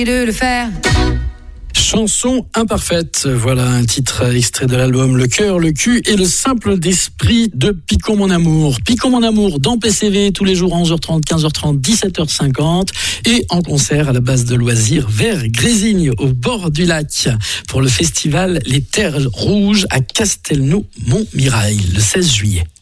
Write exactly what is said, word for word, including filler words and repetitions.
de le faire. Chanson imparfaite, voilà un titre extrait de l'album Le cœur, le cul et le simple d'esprit de Picon mon amour. Picon mon amour dans P C V tous les jours à onze heures trente, quinze heures trente, dix-sept heures cinquante et en concert à la base de loisirs vers Grésigne au bord du lac pour le festival Les Terres Rouges à Castelnau-Montmirail le seize juillet.